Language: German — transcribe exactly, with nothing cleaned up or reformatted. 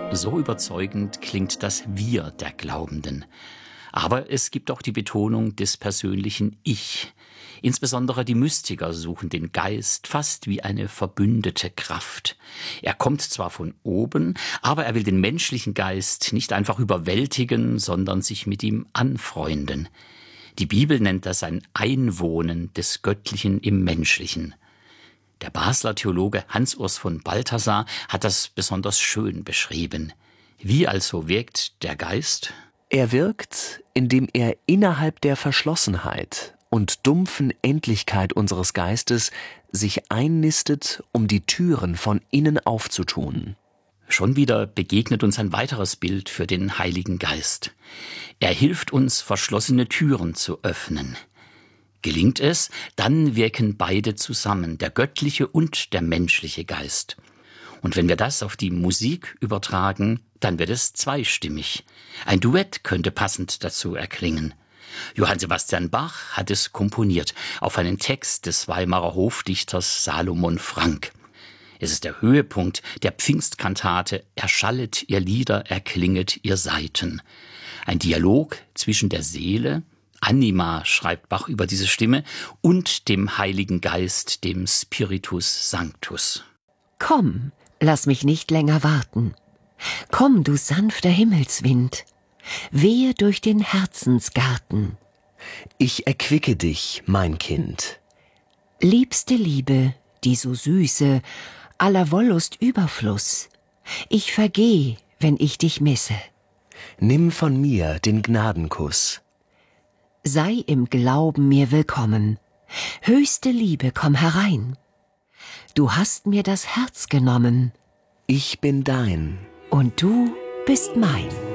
So überzeugend klingt das Wir der Glaubenden. Aber es gibt auch die Betonung des persönlichen Ich. Insbesondere die Mystiker suchen den Geist fast wie eine verbündete Kraft. Er kommt zwar von oben, aber er will den menschlichen Geist nicht einfach überwältigen, sondern sich mit ihm anfreunden. Die Bibel nennt das ein Einwohnen des Göttlichen im Menschlichen. Der Basler Theologe Hans-Urs von Balthasar hat das besonders schön beschrieben. Wie also wirkt der Geist? Er wirkt, indem er innerhalb der Verschlossenheit und dumpfen Endlichkeit unseres Geistes sich einnistet, um die Türen von innen aufzutun. Schon wieder begegnet uns ein weiteres Bild für den Heiligen Geist. Er hilft uns, verschlossene Türen zu öffnen. Gelingt es, dann wirken beide zusammen, der göttliche und der menschliche Geist. Und wenn wir das auf die Musik übertragen, dann wird es zweistimmig. Ein Duett könnte passend dazu erklingen. Johann Sebastian Bach hat es komponiert auf einen Text des Weimarer Hofdichters Salomon Frank. Es ist der Höhepunkt der Pfingstkantate »Erschallet ihr Lieder, erklinget ihr Saiten«. Ein Dialog zwischen der Seele, Anima, schreibt Bach über diese Stimme, und dem Heiligen Geist, dem Spiritus Sanctus. Komm, lass mich nicht länger warten. Komm, du sanfter Himmelswind, wehe durch den Herzensgarten. Ich erquicke dich, mein Kind. Liebste Liebe, die so süße, aller Wollust Überfluss. Ich vergeh, wenn ich dich misse. Nimm von mir den Gnadenkuss. Sei im Glauben mir willkommen. Höchste Liebe, komm herein. Du hast mir das Herz genommen. Ich bin dein. Und du bist mein.